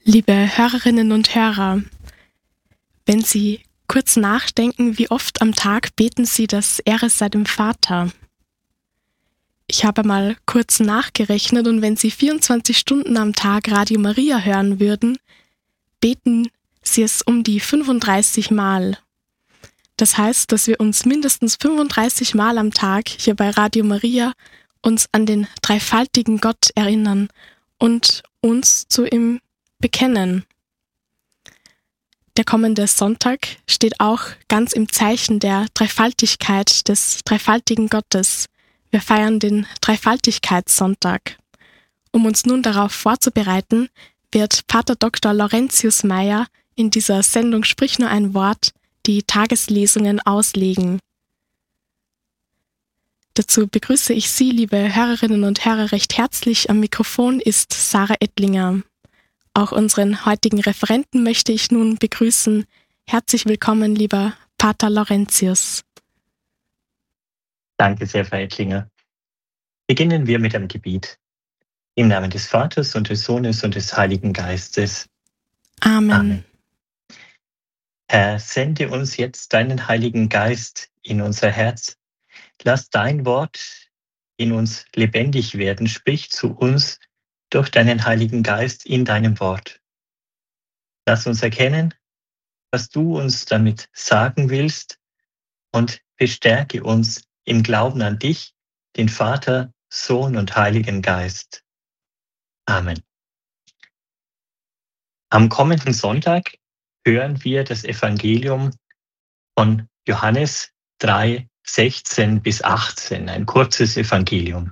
Liebe Hörerinnen und Hörer, wenn Sie kurz nachdenken, wie oft am Tag beten Sie das Ehre sei dem Vater? Ich habe mal kurz nachgerechnet und wenn Sie 24 Stunden am Tag Radio Maria hören würden, beten Sie es um die 35 Mal. Das heißt, dass wir uns mindestens 35 Mal am Tag hier bei Radio Maria uns an den dreifaltigen Gott erinnern und uns zu ihm bekennen. Der kommende Sonntag steht auch ganz im Zeichen der Dreifaltigkeit des dreifaltigen Gottes. Wir feiern den Dreifaltigkeitssonntag. Um uns nun darauf vorzubereiten, wird Pater Dr. Laurentius Meyer in dieser Sendung Sprich nur ein Wort die Tageslesungen auslegen. Dazu begrüße ich Sie, liebe Hörerinnen und Hörer, recht herzlich. Am Mikrofon ist Sarah Ettlinger. Auch unseren heutigen Referenten möchte ich nun begrüßen. Herzlich willkommen, lieber Pater Laurentius. Danke sehr, Frau Ettlinger. Beginnen wir mit dem Gebet. Im Namen des Vaters und des Sohnes und des Heiligen Geistes. Amen. Amen. Herr, sende uns jetzt deinen Heiligen Geist in unser Herz. Lass dein Wort in uns lebendig werden. Sprich zu uns durch deinen Heiligen Geist in deinem Wort. Lass uns erkennen, was du uns damit sagen willst und bestärke uns im Glauben an dich, den Vater, Sohn und Heiligen Geist. Amen. Am kommenden Sonntag hören wir das Evangelium von Johannes 3, 16 bis 18, ein kurzes Evangelium.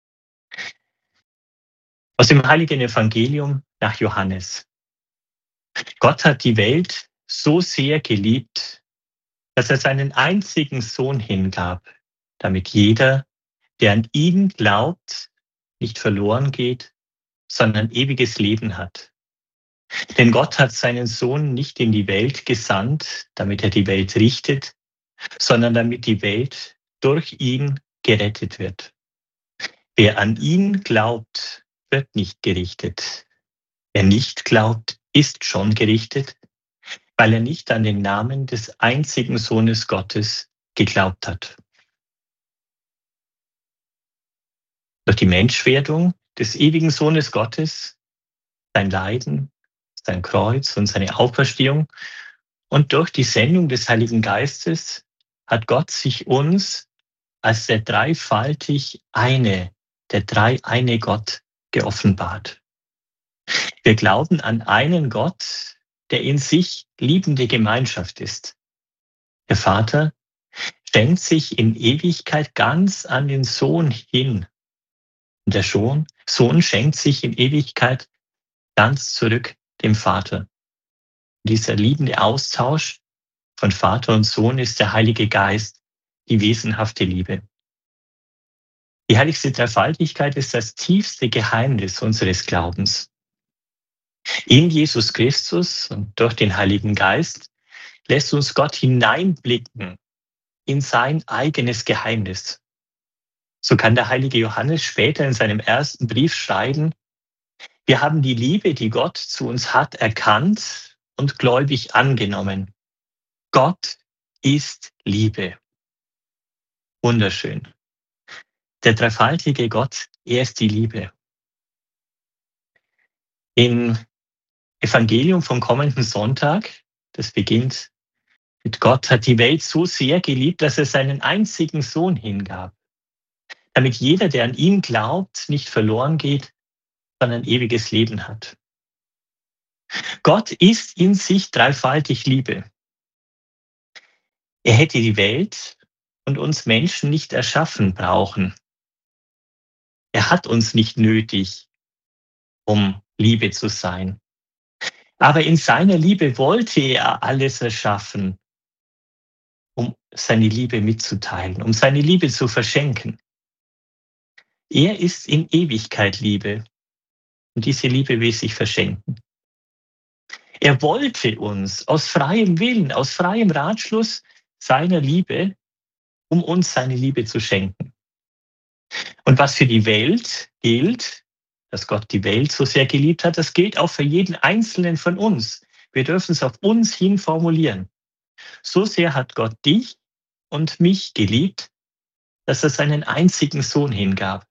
Aus dem heiligen Evangelium nach Johannes. Gott hat die Welt so sehr geliebt, dass er seinen einzigen Sohn hingab, damit jeder, der an ihn glaubt, nicht verloren geht, sondern ewiges Leben hat. Denn Gott hat seinen Sohn nicht in die Welt gesandt, damit er die Welt richtet, sondern damit die Welt durch ihn gerettet wird. Wer an ihn glaubt, wird nicht gerichtet. Wer nicht glaubt, ist schon gerichtet, weil er nicht an den Namen des einzigen Sohnes Gottes geglaubt hat. Durch die Menschwerdung des ewigen Sohnes Gottes, sein Leiden, sein Kreuz und seine Auferstehung und durch die Sendung des Heiligen Geistes hat Gott sich uns als der dreifaltig eine, der dreieine Gott geoffenbart. Wir glauben an einen Gott, der in sich liebende Gemeinschaft ist. Der Vater schenkt sich in Ewigkeit ganz an den Sohn hin. Und der Sohn schenkt sich in Ewigkeit ganz zurück dem Vater. Dieser liebende Austausch von Vater und Sohn ist der Heilige Geist, die wesenhafte Liebe. Die heiligste Dreifaltigkeit ist das tiefste Geheimnis unseres Glaubens. In Jesus Christus und durch den Heiligen Geist lässt uns Gott hineinblicken in sein eigenes Geheimnis. So kann der heilige Johannes später in seinem ersten Brief schreiben: Wir haben die Liebe, die Gott zu uns hat, erkannt und gläubig angenommen. Gott ist Liebe. Wunderschön. Der dreifaltige Gott, er ist die Liebe. Im Evangelium vom kommenden Sonntag, das beginnt mit Gott hat die Welt so sehr geliebt, dass er seinen einzigen Sohn hingab, damit jeder, der an ihn glaubt, nicht verloren geht, sondern ewiges Leben hat. Gott ist in sich dreifaltig Liebe. Er hätte die Welt und uns Menschen nicht erschaffen brauchen. Er hat uns nicht nötig, um Liebe zu sein. Aber in seiner Liebe wollte er alles erschaffen, um seine Liebe mitzuteilen, um seine Liebe zu verschenken. Er ist in Ewigkeit Liebe und diese Liebe will sich verschenken. Er wollte uns aus freiem Willen, aus freiem Ratschluss seiner Liebe, um uns seine Liebe zu schenken. Und was für die Welt gilt, dass Gott die Welt so sehr geliebt hat, das gilt auch für jeden Einzelnen von uns. Wir dürfen es auf uns hin formulieren. So sehr hat Gott dich und mich geliebt, dass er seinen einzigen Sohn hingab.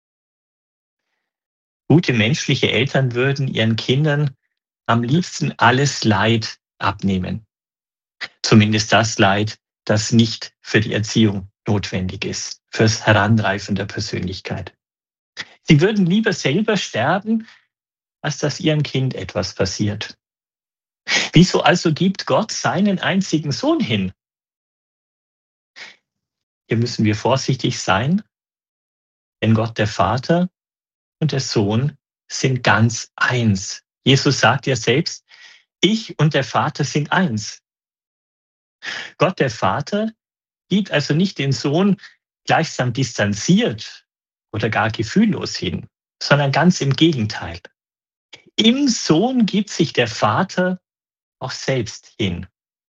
Gute menschliche Eltern würden ihren Kindern am liebsten alles Leid abnehmen. Zumindest das Leid, das nicht für die Erziehung notwendig ist, fürs Heranreifen der Persönlichkeit. Sie würden lieber selber sterben, als dass ihrem Kind etwas passiert. Wieso also gibt Gott seinen einzigen Sohn hin? Hier müssen wir vorsichtig sein, denn Gott der Vater und der Sohn sind ganz eins. Jesus sagt ja selbst, ich und der Vater sind eins. Gott der Vater gibt also nicht den Sohn gleichsam distanziert oder gar gefühllos hin, sondern ganz im Gegenteil. Im Sohn gibt sich der Vater auch selbst hin.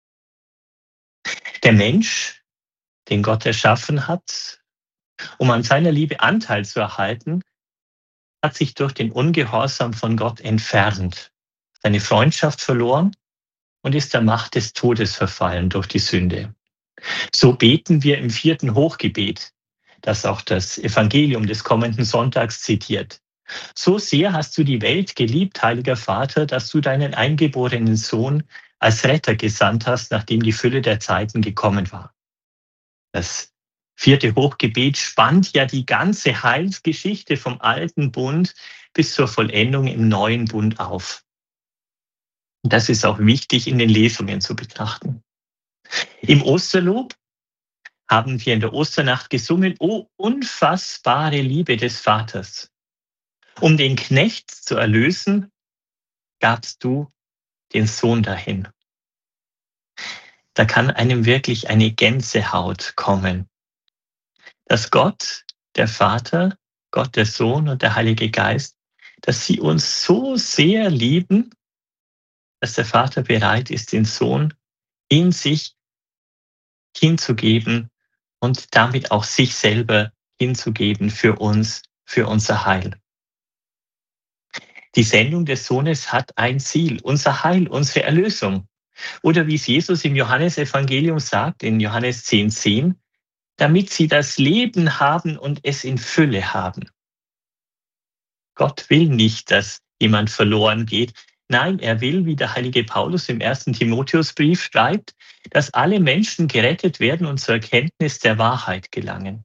Der Mensch, den Gott erschaffen hat, um an seiner Liebe Anteil zu erhalten, hat sich durch den Ungehorsam von Gott entfernt, seine Freundschaft verloren und ist der Macht des Todes verfallen durch die Sünde. So beten wir im 4. Hochgebet, das auch das Evangelium des kommenden Sonntags zitiert. So sehr hast du die Welt geliebt, heiliger Vater, dass du deinen eingeborenen Sohn als Retter gesandt hast, nachdem die Fülle der Zeiten gekommen war. Das 4. Hochgebet spannt ja die ganze Heilsgeschichte vom alten Bund bis zur Vollendung im neuen Bund auf. Und das ist auch wichtig in den Lesungen zu betrachten. Im Osterlob haben wir in der Osternacht gesungen, O unfassbare Liebe des Vaters. Um den Knecht zu erlösen, gabst du den Sohn dahin. Da kann einem wirklich eine Gänsehaut kommen, dass Gott, der Vater, Gott, der Sohn und der Heilige Geist, dass sie uns so sehr lieben, dass der Vater bereit ist, den Sohn in sich hinzugeben und damit auch sich selber hinzugeben für uns, für unser Heil. Die Sendung des Sohnes hat ein Ziel, unser Heil, unsere Erlösung. Oder wie es Jesus im Johannesevangelium sagt, in Johannes 10,10, damit sie das Leben haben und es in Fülle haben. Gott will nicht, dass jemand verloren geht. Nein, er will, wie der heilige Paulus im 1. Timotheusbrief schreibt, dass alle Menschen gerettet werden und zur Erkenntnis der Wahrheit gelangen.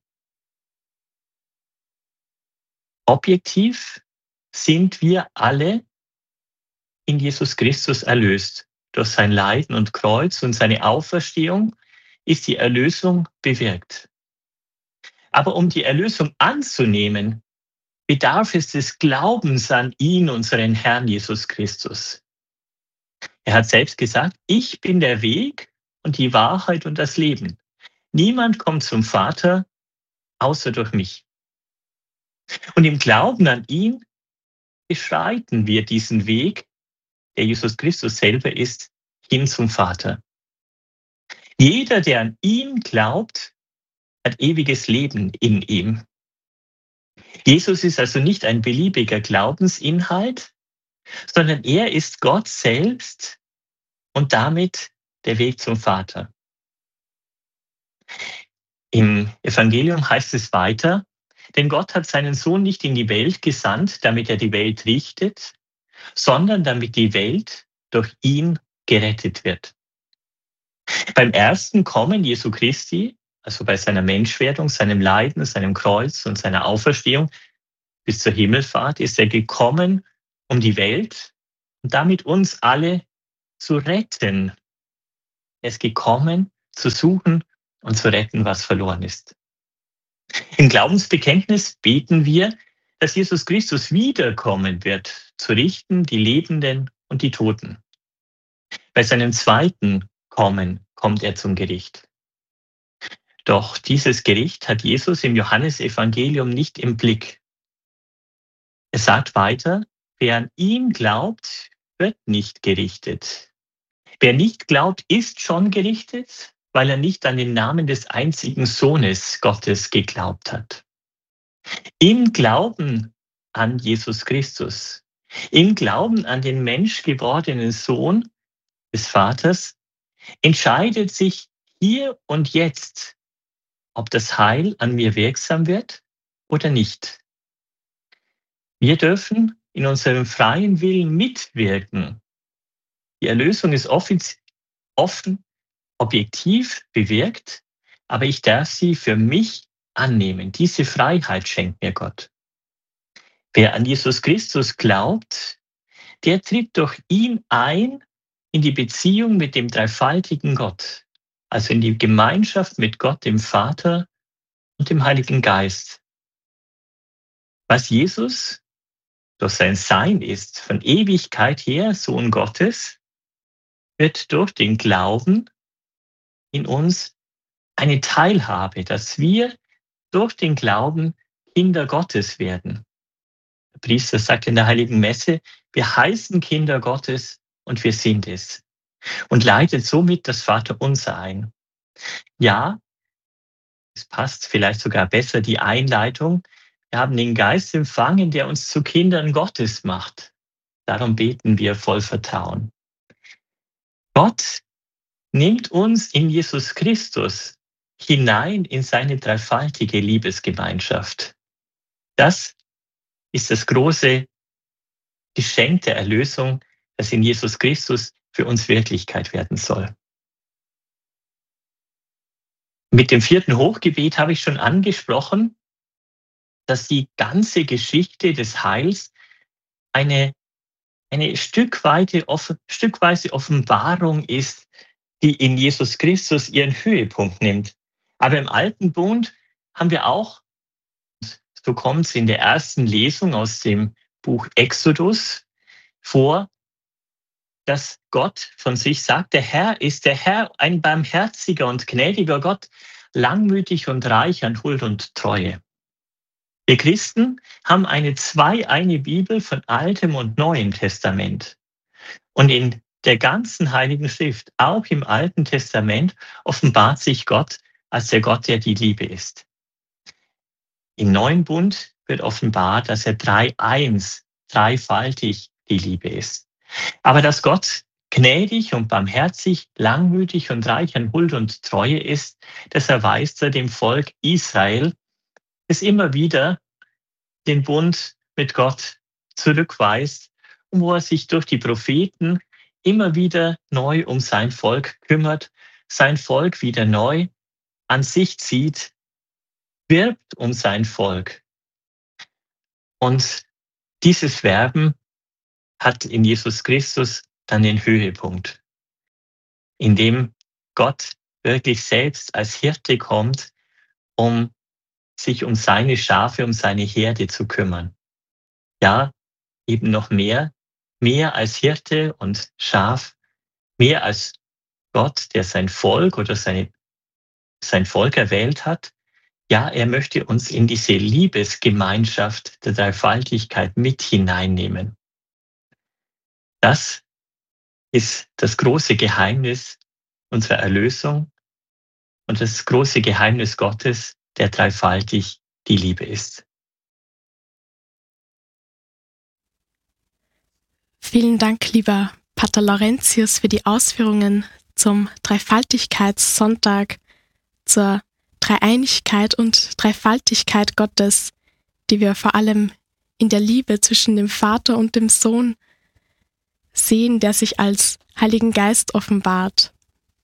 Objektiv sind wir alle in Jesus Christus erlöst. Durch sein Leiden und Kreuz und seine Auferstehung ist die Erlösung bewirkt. Aber um die Erlösung anzunehmen, bedarf es des Glaubens an ihn, unseren Herrn Jesus Christus. Er hat selbst gesagt, ich bin der Weg und die Wahrheit und das Leben. Niemand kommt zum Vater außer durch mich. Und im Glauben an ihn beschreiten wir diesen Weg, der Jesus Christus selber ist, hin zum Vater. Jeder, der an ihn glaubt, hat ewiges Leben in ihm. Jesus ist also nicht ein beliebiger Glaubensinhalt, sondern er ist Gott selbst und damit der Weg zum Vater. Im Evangelium heißt es weiter, denn Gott hat seinen Sohn nicht in die Welt gesandt, damit er die Welt richtet, sondern damit die Welt durch ihn gerettet wird. Beim ersten Kommen Jesu Christi, also bei seiner Menschwerdung, seinem Leiden, seinem Kreuz und seiner Auferstehung bis zur Himmelfahrt, ist er gekommen, um die Welt und damit uns alle zu retten. Er ist gekommen, zu suchen und zu retten, was verloren ist. Im Glaubensbekenntnis beten wir, dass Jesus Christus wiederkommen wird, zu richten die Lebenden und die Toten. Bei seinem zweiten Kommen kommt er zum Gericht. Doch dieses Gericht hat Jesus im Johannesevangelium nicht im Blick. Er sagt weiter, wer an ihn glaubt, wird nicht gerichtet. Wer nicht glaubt, ist schon gerichtet, weil er nicht an den Namen des einzigen Sohnes Gottes geglaubt hat. Im Glauben an Jesus Christus, im Glauben an den menschgewordenen Sohn des Vaters, entscheidet sich hier und jetzt, ob das Heil an mir wirksam wird oder nicht. Wir dürfen in unserem freien Willen mitwirken. Die Erlösung ist offen, objektiv bewirkt, aber ich darf sie für mich annehmen. Diese Freiheit schenkt mir Gott. Wer an Jesus Christus glaubt, der tritt durch ihn ein in die Beziehung mit dem dreifaltigen Gott, also in die Gemeinschaft mit Gott, dem Vater und dem Heiligen Geist. Was Jesus durch sein Sein ist, von Ewigkeit her Sohn Gottes, wird durch den Glauben in uns eine Teilhabe, dass wir durch den Glauben Kinder Gottes werden. Der Priester sagt in der Heiligen Messe, wir heißen Kinder Gottes und wir sind es. Und leitet somit das Vaterunser ein. Ja, es passt vielleicht sogar besser die Einleitung. Wir haben den Geist empfangen, der uns zu Kindern Gottes macht. Darum beten wir voll Vertrauen. Gott nimmt uns in Jesus Christus hinein in seine dreifaltige Liebesgemeinschaft. Das ist das große Geschenk der Erlösung, das in Jesus Christus für uns Wirklichkeit werden soll. Mit dem 4. Hochgebet habe ich schon angesprochen, dass die ganze Geschichte des Heils eine stückweise Offenbarung ist, die in Jesus Christus ihren Höhepunkt nimmt. Aber im Alten Bund haben wir auch, so kommt es in der ersten Lesung aus dem Buch Exodus vor, dass Gott von sich sagt, der Herr ist der Herr, ein barmherziger und gnädiger Gott, langmütig und reich an Huld und Treue. Wir Christen haben eine zweieine Bibel von Altem und Neuem Testament. Und in der ganzen Heiligen Schrift, auch im Alten Testament, offenbart sich Gott als der Gott, der die Liebe ist. Im Neuen Bund wird offenbart, dass er dreifaltig die Liebe ist. Aber dass Gott gnädig und barmherzig, langmütig und reich an Huld und Treue ist, das erweist er dem Volk Israel, das immer wieder den Bund mit Gott zurückweist und wo er sich durch die Propheten immer wieder neu um sein Volk kümmert, sein Volk wieder neu an sich zieht, wirbt um sein Volk. Und dieses Werben hat in Jesus Christus dann den Höhepunkt, in dem Gott wirklich selbst als Hirte kommt, um sich um seine Schafe, um seine Herde zu kümmern. Ja, eben noch mehr als Hirte und Schaf, mehr als Gott, der sein Volk oder sein Volk erwählt hat. Ja, er möchte uns in diese Liebesgemeinschaft der Dreifaltigkeit mit hineinnehmen. Das ist das große Geheimnis unserer Erlösung und das große Geheimnis Gottes, der dreifaltig die Liebe ist. Vielen Dank, lieber Pater Laurentius, für die Ausführungen zum Dreifaltigkeitssonntag, zur Dreieinigkeit und Dreifaltigkeit Gottes, die wir vor allem in der Liebe zwischen dem Vater und dem Sohn sehen, der sich als Heiligen Geist offenbart.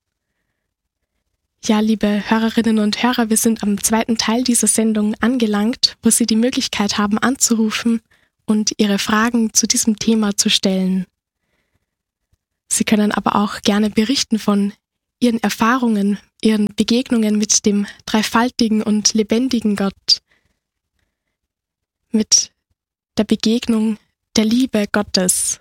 Ja, liebe Hörerinnen und Hörer, wir sind am zweiten Teil dieser Sendung angelangt, wo Sie die Möglichkeit haben anzurufen und Ihre Fragen zu diesem Thema zu stellen. Sie können aber auch gerne berichten von Ihren Erfahrungen, Ihren Begegnungen mit dem dreifaltigen und lebendigen Gott, mit der Begegnung der Liebe Gottes.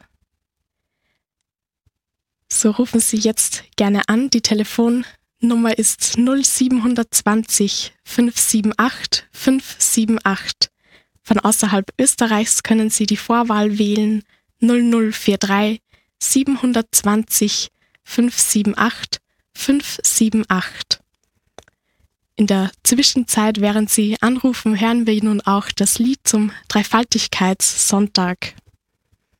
So rufen Sie jetzt gerne an. Die Telefonnummer ist 0720 578 578. Von außerhalb Österreichs können Sie die Vorwahl wählen 0043 720 578 578. In der Zwischenzeit, während Sie anrufen, hören wir nun auch das Lied zum Dreifaltigkeitssonntag.